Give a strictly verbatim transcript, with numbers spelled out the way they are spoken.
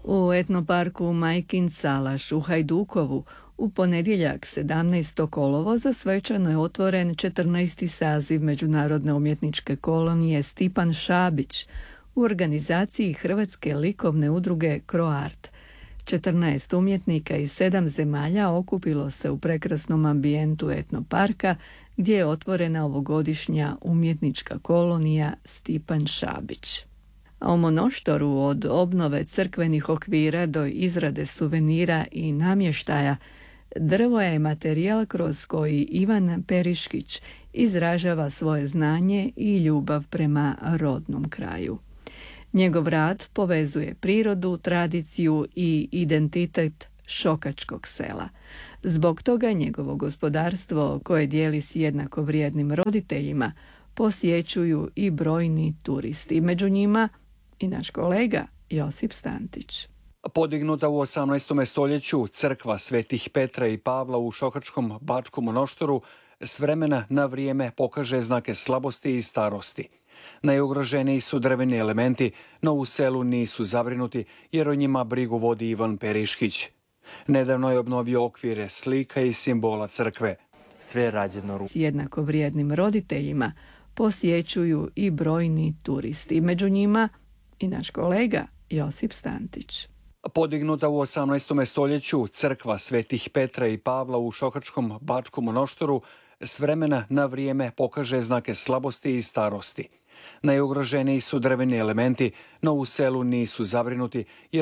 U etnoparku Majkin Salaš u Hajdukovu u ponedjeljak sedamnaestog kolovoza svečano je otvoren četrnaesti saziv Međunarodne umjetničke kolonije Stipan Šabić u organizaciji Hrvatske likovne udruge Croart. četrnaest umjetnika iz sedam zemalja okupilo se u prekrasnom ambijentu etnoparka gdje je otvorena ovogodišnja umjetnička kolonija Stipan Šabić. A u Monoštoru od obnove crkvenih okvira do izrade suvenira i namještaja, drvo je materijal kroz koji Ivan Periškić izražava svoje znanje i ljubav prema rodnom kraju. Njegov rad povezuje prirodu, tradiciju i identitet šokačkog sela. Zbog toga njegovo gospodarstvo, koje dijeli s jednako vrijednim roditeljima, posjećuju i brojni turisti. Među njima i naš kolega Josip Stantić. Podignuta u osamnaestom stoljeću crkva svetih Petra i Pavla u šokačkom Bačkom Monoštoru s vremena na vrijeme pokaže znake slabosti i starosti. Najugroženiji su drveni elementi, no u selu nisu zabrinuti jer o njima brigu vodi Ivan Periškić. Nedavno je obnovio okvire slika i simbola crkve. Sve je rađeno rukom. S jednako vrijednim roditeljima posjećuju i brojni turisti. Među njima i naš kolega Josip Stantić. Podignuta u osamnaestom stoljeću crkva svetih Petra i Pavla u šokačkom Bačkom Monoštoru s vremena na vrijeme pokaže znake slabosti i starosti. Najugroženiji su drveni elementi, no u selu nisu zabrinuti jer